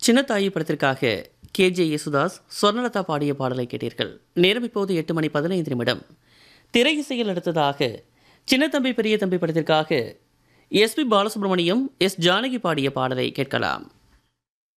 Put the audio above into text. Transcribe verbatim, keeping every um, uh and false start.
சின்னத்தாயி படத்திற்காக K J Yesudas Swarnalatha பாடிய பாடலை கேட்டீர்கள். நேரம் இப்போது எட்டு மணி பதினைந்து நிமிடம். திரை இசையில் அடுத்ததாக சின்னத்தம்பி பெரிய தம்பி படத்திற்காக S B Balasubramaniam, S Janaki பாடிய பாடலை கேட்கலாம்.